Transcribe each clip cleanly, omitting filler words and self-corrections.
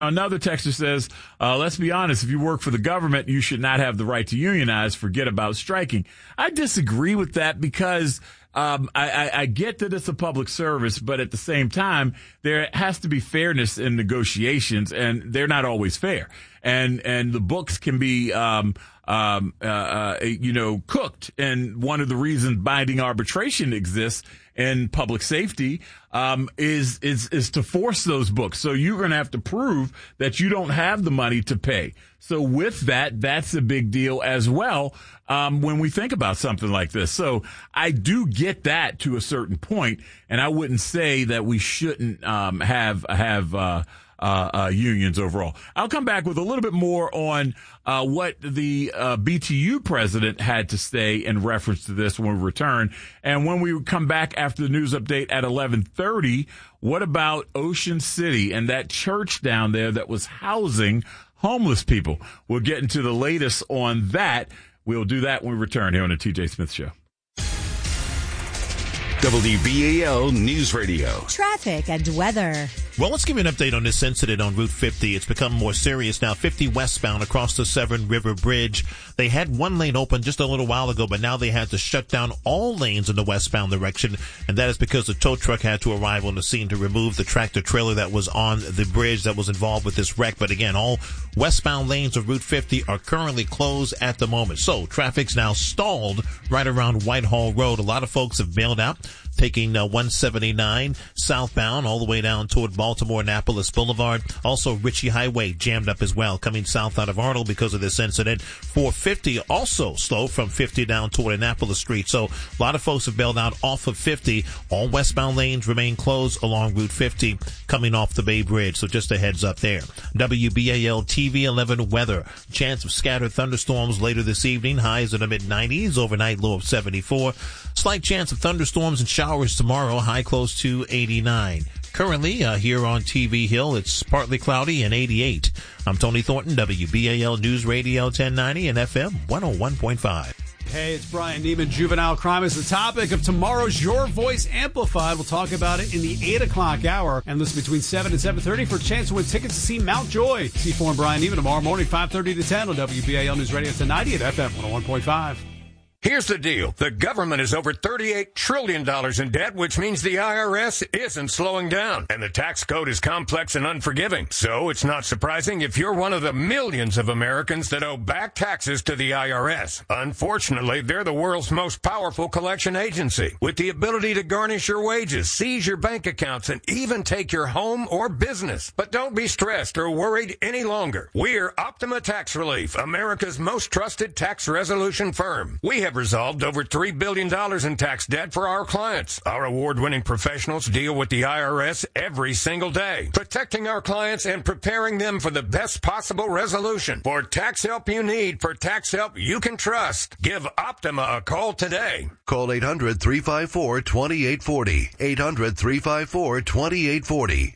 Another texter says, let's be honest, if you work for the government, you should not have the right to unionize. Forget about striking. I disagree with that because I get that it's a public service, but at the same time, there has to be fairness in negotiations, and they're not always fair. And the books can be cooked. And one of the reasons binding arbitration exists in public safety is to force those books. So you're going to have to prove that you don't have the money to pay. So with that, that's a big deal as well when we think about something like this. So I do get that to a certain point, and I wouldn't say that we shouldn't have unions overall. I'll come back with a little bit more on what the BTU president had to say in reference to this when we return. And when we come back after the news update at 11:30, what about Ocean City and that church down there that was housing homeless people? We'll get into the latest on that. We'll do that when we return here on the TJ Smith Show. WBAL News Radio. Traffic and weather. Well, let's give you an update on this incident on Route 50. It's become more serious now. 50 westbound across the Severn River Bridge. They had one lane open just a little while ago, but now they had to shut down all lanes in the westbound direction, and that is because the tow truck had to arrive on the scene to remove the tractor trailer that was on the bridge that was involved with this wreck. But again, all westbound lanes of Route 50 are currently closed at the moment. So traffic's now stalled right around Whitehall Road. A lot of folks have bailed out, taking 179 southbound all the way down toward Baltimore-Annapolis Boulevard. Also, Ritchie Highway jammed up as well, coming south out of Arnold because of this incident. 450 also slow from 50 down toward Annapolis Street. So a lot of folks have bailed out off of 50. All westbound lanes remain closed along Route 50 coming off the Bay Bridge. So just a heads up there. WBAL TV 11 weather. Chance of scattered thunderstorms later this evening. Highs in the mid-90s. Overnight low of 74. Slight chance of thunderstorms and showers tomorrow. High close to 89. Currently, here on TV Hill, it's partly cloudy and 88. I'm Tony Thornton, WBAL News Radio 1090 and FM 101.5. Hey, it's Brian Neiman. Juvenile crime is the topic of tomorrow's Your Voice Amplified. We'll talk about it in the 8 o'clock hour and listen between 7 and 7:30 for a chance to win tickets to see Mountjoy. C4 and Brian Neiman tomorrow morning, 5:30 to 10 on WBAL News Radio 1090 and FM 101.5. Here's the deal. The government is over $38 trillion in debt, which means the IRS isn't slowing down. And the tax code is complex and unforgiving. So it's not surprising if you're one of the millions of Americans that owe back taxes to the IRS. Unfortunately, they're the world's most powerful collection agency, with the ability to garnish your wages, seize your bank accounts, and even take your home or business. But don't be stressed or worried any longer. We're Optima Tax Relief, America's most trusted tax resolution firm. We have resolved over $3 billion in tax debt for our clients. Our award-winning professionals deal with the IRS every single day, protecting our clients and preparing them for the best possible resolution. For tax help you need, for tax help you can trust, give Optima a call today. Call 800-354-2840. 800-354-2840.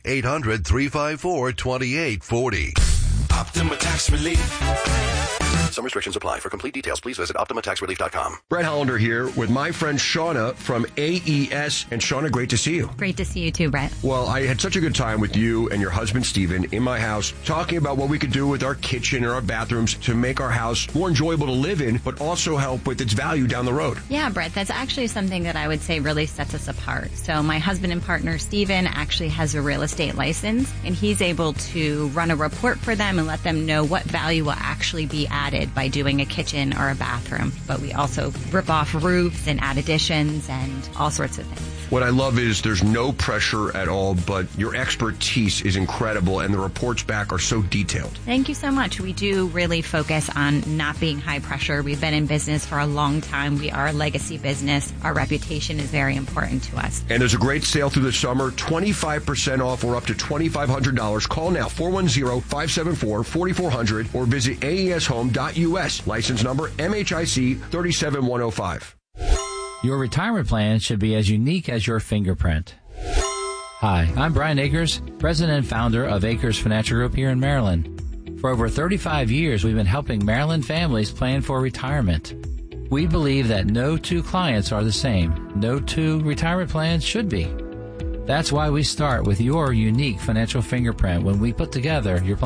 800-354-2840. Optima Tax Relief. Some restrictions apply. For complete details, please visit OptimaTaxRelief.com. Brett Hollander here with my friend Shauna from AES. And Shauna, great to see you. Great to see you too, Brett. Well, I had such a good time with you and your husband, Steven, in my house, talking about what we could do with our kitchen and our bathrooms to make our house more enjoyable to live in, but also help with its value down the road. Yeah, Brett, that's actually something that I would say really sets us apart. So my husband and partner, Steven, actually has a real estate license, and he's able to run a report for them and let them know what value will actually be added by doing a kitchen or a bathroom. But we also rip off roofs and add additions and all sorts of things. What I love is there's no pressure at all, but your expertise is incredible, and the reports back are so detailed. Thank you so much. We do really focus on not being high pressure. We've been in business for a long time. We are a legacy business. Our reputation is very important to us. And there's a great sale through the summer, 25% off or up to $2,500. Call now, 410-574-4400, or visit aeshome.us. License number MHIC 37105. Your retirement plan should be as unique as your fingerprint. Hi, I'm Brian Akers, president and founder of Akers Financial Group here in Maryland. For over 35 years, we've been helping Maryland families plan for retirement. We believe that no two clients are the same. No two retirement plans should be. That's why we start with your unique financial fingerprint when we put together your plan.